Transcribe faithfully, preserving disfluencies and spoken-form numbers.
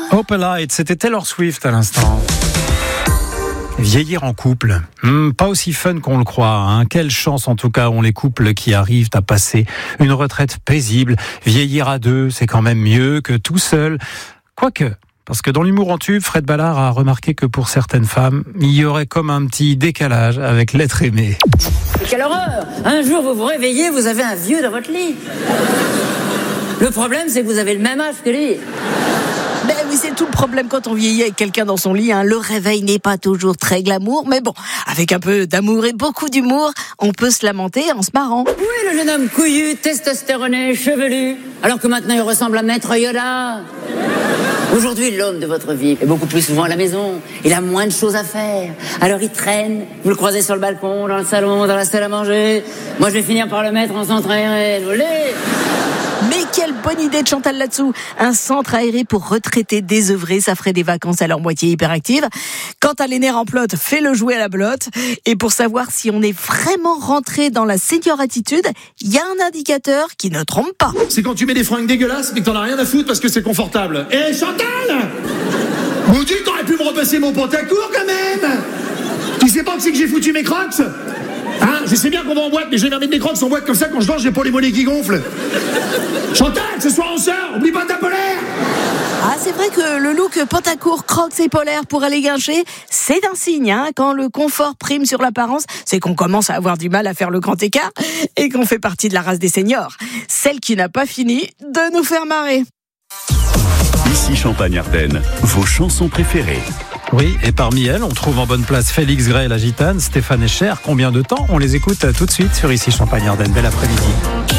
Opalite, c'était Taylor Swift à l'instant. Vieillir en couple, hmm, pas aussi fun qu'on le croit. Hein. Quelle chance en tout cas ont les couples qui arrivent à passer une retraite paisible. Vieillir à deux, c'est quand même mieux que tout seul. Quoique, parce que dans l'humour en tube, Fred Ballard a remarqué que pour certaines femmes, il y aurait comme un petit décalage avec l'être aimé. Quelle horreur! Un jour vous vous réveillez, vous avez un vieux dans votre lit. Le problème, c'est que vous avez le même âge que lui. Ben oui, c'est tout le problème quand on vieillit avec quelqu'un dans son lit. Hein. Le réveil n'est pas toujours très glamour, mais bon, avec un peu d'amour et beaucoup d'humour, on peut se lamenter en se marrant. Oui, le jeune homme couillu, testostéroné, chevelu, alors que maintenant il ressemble à Maître Yoda. Aujourd'hui, l'homme de votre vie est beaucoup plus souvent à la maison. Il a moins de choses à faire. Alors il traîne, vous le croisez sur le balcon, dans le salon, dans la salle à manger. Moi, je vais finir par le mettre en centre aéré. Vous voulez ? Mais quelle bonne idée de Chantal là-dessous. Un centre aéré pour retraités désœuvrés, ça ferait des vacances à leur moitié hyperactive. Quant à l'aîné remplote, fais-le jouer à la belote. Et pour savoir si on est vraiment rentré dans la senior attitude, il y a un indicateur qui ne trompe pas. C'est quand tu mets des fringues dégueulasses mais que t'en as rien à foutre parce que c'est confortable. Eh Chantal, Maudit, t'aurais pu me repasser mon pantacourt quand même. Tu sais pas que c'est que j'ai foutu mes crocs? Hein, je sais bien qu'on va en boîte, mais je vais mettre des crocs en boîte comme ça, quand je dors, j'ai pas les mollets qui gonflent. Chantal, ce soir on sort, oublie pas ta polaire. Ah, c'est vrai que le look pantacourt, crocs et polaire pour aller guincher, c'est un signe, hein. Quand le confort prime sur l'apparence, c'est qu'on commence à avoir du mal à faire le grand écart et qu'on fait partie de la race des seniors. Celle qui n'a pas fini de nous faire marrer. Ici Champagne-Ardenne, vos chansons préférées. Oui, et parmi elles, on trouve en bonne place Félix Gray et la Gitane, Stéphane Echer. Combien de temps? On les écoute tout de suite sur Ici Champagne-Ardenne. Bel après-midi.